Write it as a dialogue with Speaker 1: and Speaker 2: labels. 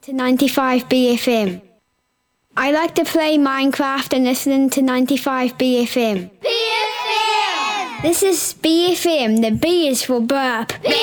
Speaker 1: to 95 BFM. I like to play Minecraft and listening to 95 BFM.
Speaker 2: BFM!
Speaker 1: This is BFM. The B is for burp.